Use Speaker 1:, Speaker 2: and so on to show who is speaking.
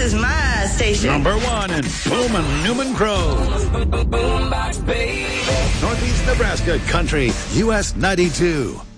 Speaker 1: is my station.
Speaker 2: Number one in Bowman Newman Grove. Northeast Nebraska Country, US 92.